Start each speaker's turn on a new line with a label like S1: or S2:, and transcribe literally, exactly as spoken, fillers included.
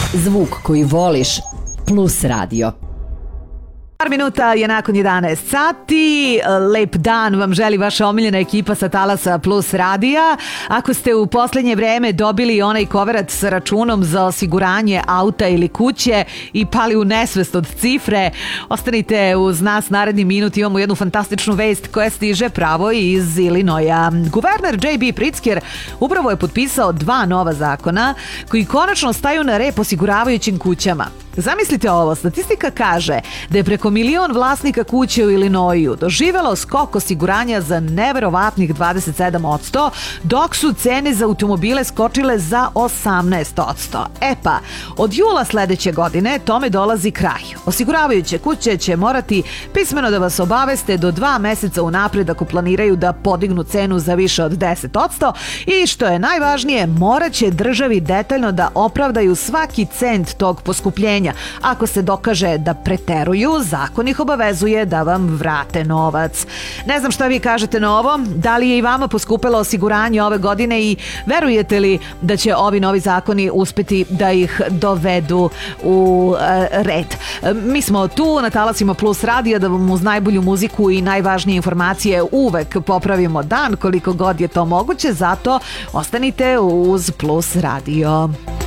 S1: Zvuk koji voliš, Plus radio.
S2: Par minuta je nakon jedanaest sati. Lep dan vam želi vaša omiljena ekipa sa Talasa Plus radija. Ako ste u posljednje vreme dobili onaj koverac sa računom za osiguranje auta ili kuće i pali u nesvest od cifre, ostanite uz nas naredni minut. Imamo jednu fantastičnu vest koja stiže pravo iz Ilinoja. Guverner J B Pritzker upravo je potpisao dva nova zakona koji konačno staju na rep osiguravajućim kućama. Zamislite ovo, statistika kaže da je preko milion vlasnika kuće u Ilinoju doživelo skok osiguranja za neverovatnih dvadeset sedam posto, dok su cene za automobile skočile za osamnaest posto. E pa, od jula sledeće godine tome dolazi kraj. Osiguravajuće kuće će morati pismeno da vas obaveste do dva meseca unapred ako planiraju da podignu cenu za više od deset posto i što je najvažnije, morat će državi detaljno da opravdaju svaki cent tog poskupljenja. Ako se dokaže da preteruju, zakon ih obavezuje da vam vrate novac. Ne znam šta vi kažete na ovo, da li je i vama poskupelo osiguranje ove godine i verujete li da će ovi novi zakoni uspeti da ih dovedu u e, red? Mi smo tu na Talasima Plus radija da vam uz najbolju muziku i najvažnije informacije uvek popravimo dan koliko god je to moguće, zato ostanite uz Plus radio.